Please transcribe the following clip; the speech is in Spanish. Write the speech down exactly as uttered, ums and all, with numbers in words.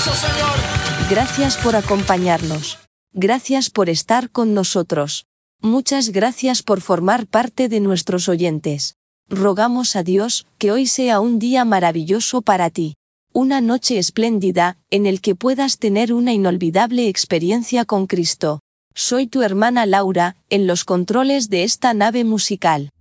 aplauso, Señor. Gracias por acompañarnos. Gracias por estar con nosotros. Muchas gracias por formar parte de nuestros oyentes. Rogamos a Dios que hoy sea un día maravilloso para ti. Una noche espléndida, en el que puedas tener una inolvidable experiencia con Cristo. Soy tu hermana Laura, en los controles de esta nave musical.